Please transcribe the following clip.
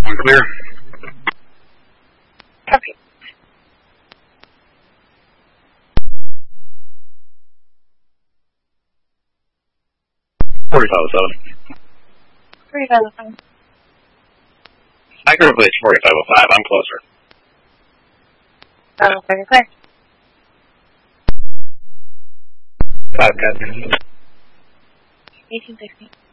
Clear. Copy. 4507. 4505. I can replace 4505. I'm closer. Very clear. 5 Captain. 1860.